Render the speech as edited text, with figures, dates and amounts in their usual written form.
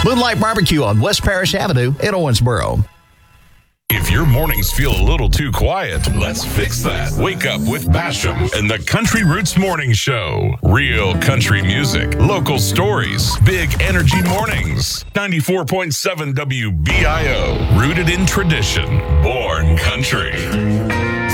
Moonlight Barbecue on West Parish Avenue in Owensboro. If your mornings feel a little too quiet, let's fix that. Wake up with Basham and the Country Roots Morning Show. Real country music, local stories, big energy mornings. 94.7 WBIO, rooted in tradition, born country.